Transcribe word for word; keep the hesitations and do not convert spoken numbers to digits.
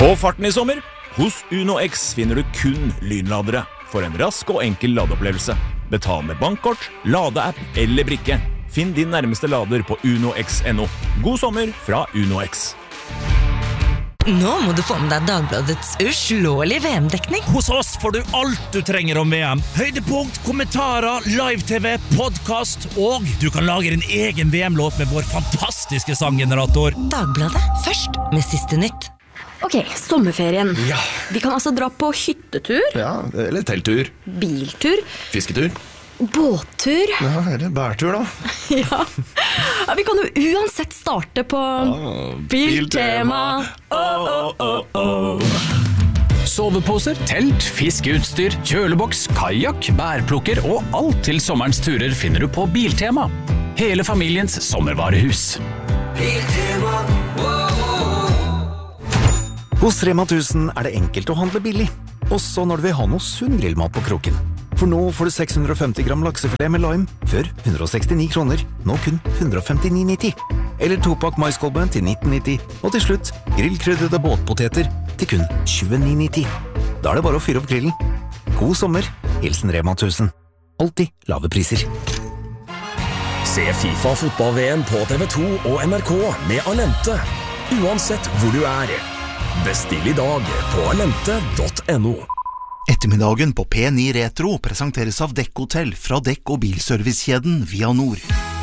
Få farten i sommer. Hos Uno X finner du kun lynladere for en rask og enkel ladeopplevelse. Betal med bankkort, ladeapp eller brikke. Finn din nærmeste lader på uno x punktum no. God sommer fra Uno X. Nå må du få med deg Dagbladets uslåelige V M-dekning. Hos oss får du alt du trenger om V M. Høydepunkt, kommentarer, live-tv, podcast, og du kan lage din egen V M-låt med vår fantastiske sanggenerator. Dagbladet, først med siste nytt. Ok, sommerferien. Ja. Vi kan altså dra på hyttetur. Ja, eller telttur. Biltur. Fisketur. Båttur. Ja, eller bærtur da. Ja. Ja, vi kan jo uansett starte på ah, Biltema. Oh, oh, oh, oh. Soveposer, telt, fiskeutstyr, kjøleboks, kajak, bærplukker og alt til sommerens turer finner du på Biltema. Hele familiens sommervarehus. Biltema. Hos Rema tusen er det enkelt å handle billig, også når du vil ha noe sunn grillmat på kroken. For nå får du seks hundre og femti gram laksefilet med lime, før hundre og sekstini kroner, nå kun hundre og femtini nitti. Eller topakk maiskolbe til nitten nitti, og til slutt grillkrydrede båtpoteter til kun tjueni nitti. Da er det bare å fyre opp grillen. God sommer, hilsen Rema tusen. Alltid lave priser. Se FIFA fotball-V M på T V to og N R K med Alente, uansett hvor du er. Bestill i dag på alente punktum no. Ettermiddagen på P ni Retro presenteres av Dekk Hotel fra Dekk- og bilservicekjeden Via Nord.